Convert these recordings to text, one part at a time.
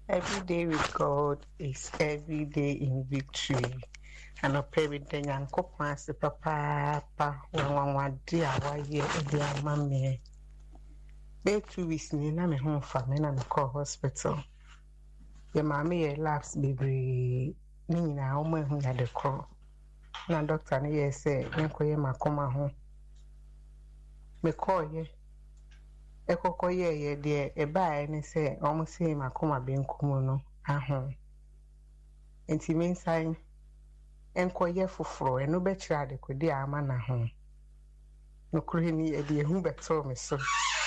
Every day with God is every day in victory. And a everything and coupons the papa one dear why ye dear mammy. They 2 weeks near me home for me and call hospital. Your mammy laughs baby. Meaning I almost had the call. Now doctor near say, Yanko ma come home. Me call ye. Ekoko ye dear a buy and say almost say my coma being kumuno at home. And he means sign enkoye fufuro eno be kira de kodi ama na ho no kuri ni e de hu beto me so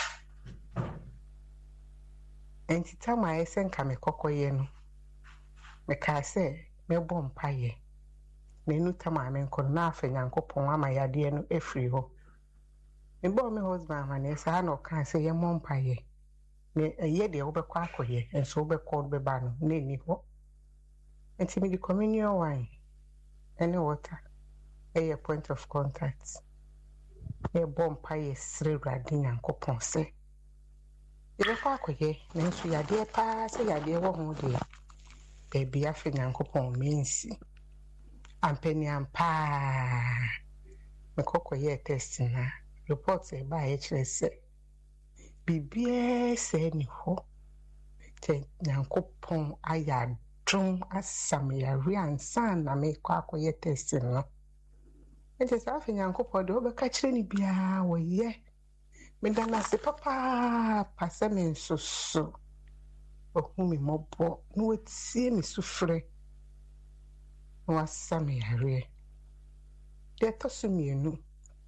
enti tama esen ka me kokoye no me ka se me bom paye na enu tama me nko na afa Nyankopon ama yade no efiri ho me bom me husband ma na esa na o kan se ye mom paye me ye de wo be kwa akoye enso wo be ko be ba no na eni ho enti me di communion wine any water a point of contact a bomb pie sre radin Nyankopon se e be kwa akoye na nso yade pa se yade wo ho de baby afa Nyankopon mensi ampeni ampa me kokoye test na report e ba e kire se bibie se ni ho te Nyankopon aya drum asam ya riansan na me kwa akoye test no ente sa afa Nyankopon de obeka kire ni bia wo ye me dana se papa pasa me nsoso ohu mi mobo no wetie mi sufre no asam ya rie de tosu mienu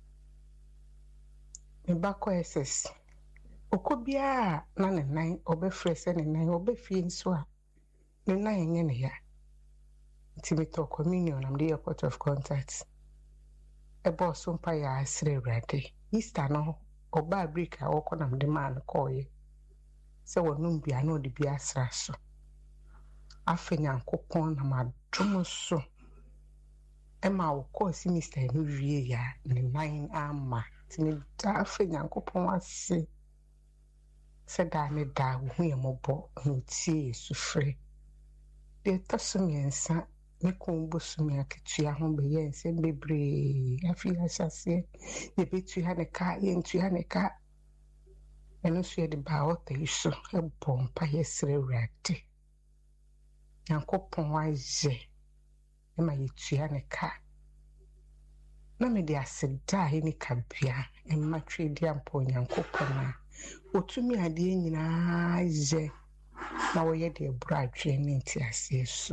me bako SS okobia na ne nan obefre se ne nan obefie nso a ne nan enye ne ya intimate communion am the point of contact e boss umpa ya asre rade Easter no oba break a okonam de man koye se wonum bia na odi bia asra so afa Nyankopon na madom so e ma wo ko si Mr. no wie ya ne nan ama timi da afa Nyankopon ase se da ne da hu ye mobo ntie sufre de tosumiensa me kombo sumia ketua ho be ye nse bebre afi asase ye betu ha ne ka ye ntu ha ne ka eno so ye de ba ota iso e bompa ye sre rade Nyankopon waje e ma ye tu ha ne ka na me de aseda he ni kabia e ma twe di ampo Nyankopon na otumi ade nyina je na wo ye de bra atwe ne nti ase so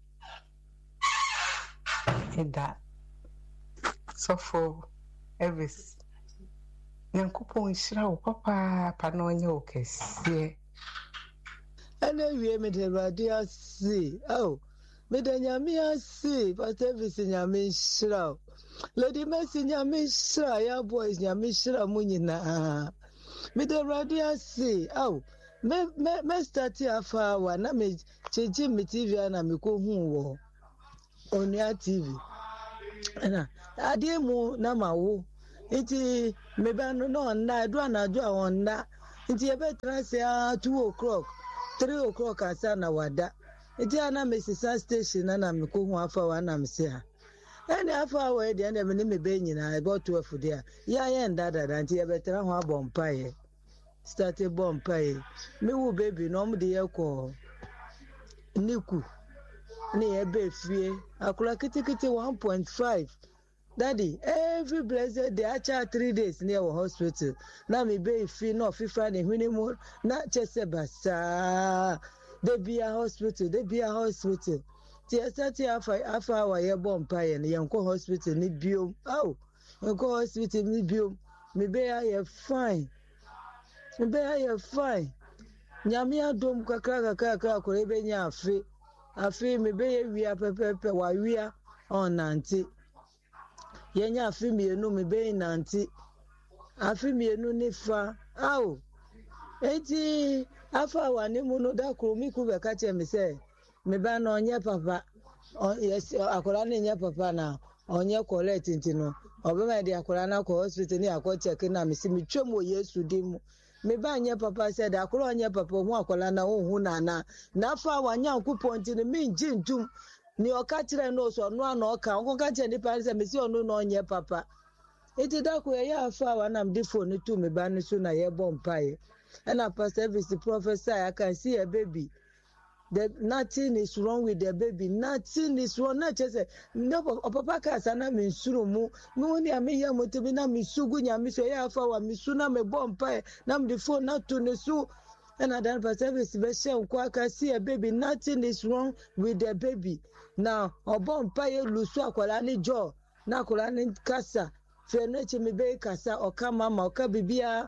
eda so for Elvis Nyankopon shira wo papa pa na onye okese ana wie me de radia si me de nyame asi Pastor Elvis nyame shira Lady Mercy nyame shira ya boys nyame shira mu nyina me de radia si me start afa wa na me cheji me TV na me ko hu wo Onia TV na ade mu na mawo nti me ba no na do anado a wonna nti e betra se 2 o'clock 3 o'clock asa na wada nti ana me sisa station na me ko hu afa wa na me se ha ene afa wa de na me be nyina about 12 dia ya ye ndada nti e betra ho abompa started bompa me wo baby no mo de ye ko niku ni ebe fie akula kitikiti 1.5 daddy every blessed day acha 3 days near our hospital na me be fie no fifa ne hwini mu na chese basa de bia hospital ti estati afa wa ye bompa ye ne yenko hospital ni biom yenko hospital ni biom me be ya fine nyame adom kakra ko ebe nya afi me be ye wia pepepe wa wia on nanti ye nya afi mienu me be nanti afi mienu ni fa eti afa wa ni mu no da kro mi ku be ka che me se me ba na onye papa yes akola na nya papa na onye collect ntino obe ma di akola na ko hospital ni akọ check na me si mi twemo Yesu di mu me ba anya papa said akoro anya papa hu akola na hu na afa wanya nkuponti ne me njintum ni oka kire no so no ana oka oka kire ni pa se me si onu no onye papa iti da ko ya afa wa na mdi phone tu me ba ni so na ye bompae and a pastor service prophesy I can see a baby. Nothing is wrong with the baby. Nothing is wrong. Not just no papa kasana me suru mu ni ame ya motebi na me sugu nya me so ya afa wa me suna me bompae na mdi phone na tu ne su and a dan pastor service be share ko aka see a baby. Nothing is wrong with the baby. Now obompae lusu akwala ni jo na akwala ni kasa fe no che me be kasa oka mama oka bibia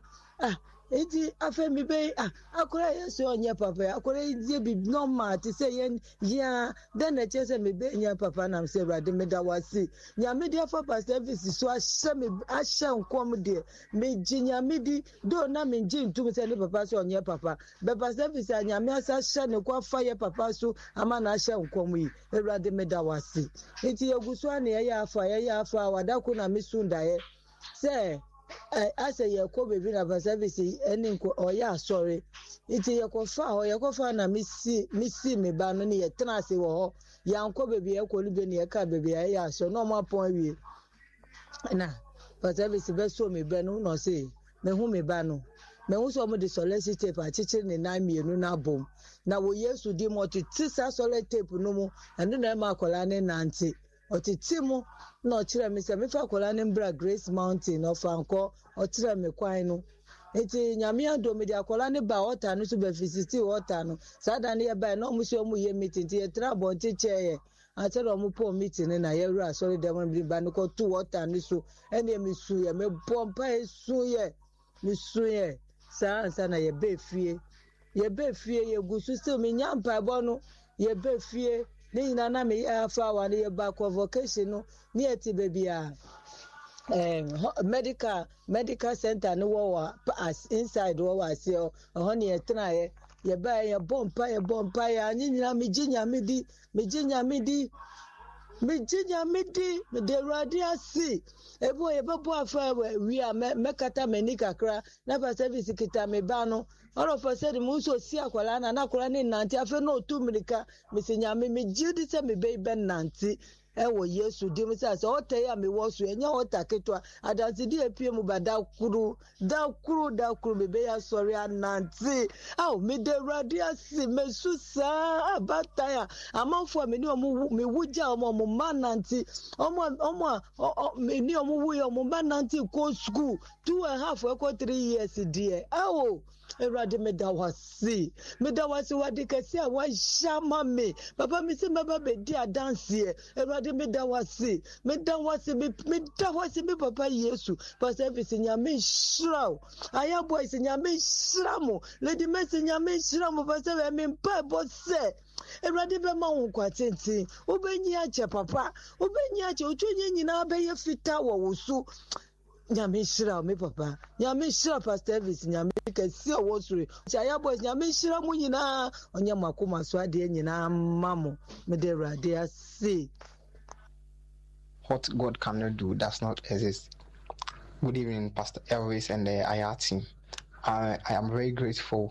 eti afa mi be akora yeso onye papa akora die bi normal ti say yen ya den na chese mi be nya papa na say brade me da wasi nya me dia for service so ahye me ahye nkom de me ginya me di do na me gi ntum say ne papa so onye papa be service anya me asa hye ne kwa fa ye papa so ama na ahye nkom yi brade me da wasi eti eguso na ye ya afa wadako na me sunda ye say I say you ko baby na service eni ko oya sorry iti ye ko fa na misi me ba no ne ye tena se wo ho ya nko baby e ko lube ne ye ka baby ya so no ma pon wie na service be so me be no say me hu me ba no me hu so mo de solid tape a chichi ne na mienu na bom na wo Yesu di mo ti sa solid tape no mu eno na ma akola ne nante otitimu no chire me se me fa akola ne mbra Grace Mountain of Anko o chire me kwan no eti nyame ado me di akola ne ba water no so be fisiti water no sada ne ye ba no mu so mu ye meeting ti ye tra bon ti cheye atero mu po meeting na ye wura sorry dem bi ba no ko tu water no so ene me su ye me pompa esu ye me su ye sa na ye be fie ye gusu still me nyampa bo no ye be fie ni na me afa wa ne ye ba convocation no ni eti baby medical center no wo as inside wo wa se ho ne ye tena ye ba ye bompa ya nyina me ginya me di me de radia si ebo ye bebo afa wi a mekata mani kakra na pa service kita me ba no all of a sudden mu so si akwala na akwala ni nanti afa no tu mirika me sinya me gidi se me be nanti ewo Yesu di mi say o te ya me wo so enya o taketwa adansi di epie mu ba da kuru bebe ya sorry ananti me de radia si me susa abataya amanfo me ni omu me wuja omu mananti omu me ni omu wu yo omu mananti ko school 2.5 ko 3 years die Erade me da wasi wadi kasi a wa shama me papa mi se baba be di adanse erade me da wasi me papa Yesu pa service nyame shraw aya boys nyame shramo lady Mercy nyame shramo pa se me mpa bo se erade be ma won kwatenti obenyi ache papa obenyi ache otwenye nyina be ye fita wo so nyame shira me papa nyame shira pastor service nyame kasi owo sure chaya boys nyame shira mu nyina onye makoma so ade nyina mamo me de rade ase. What God cannot do does not exist. Good evening, Pastor Elvis and the IR team. I am very grateful